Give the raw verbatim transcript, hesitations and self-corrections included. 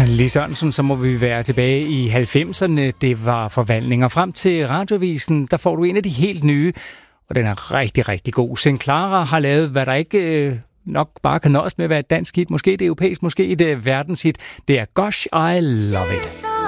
Lis Sørensen, så må vi være tilbage i halvfemserne. Det var forvandlinger. Frem til Radioavisen, der får du en af de helt nye, og den er rigtig, rigtig god. Sinclair har lavet, hvad der ikke øh, nok bare kan nøjes med at være et dansk hit, måske et europæisk, måske et øh, verdenshit. Det er Gosh, I Love It.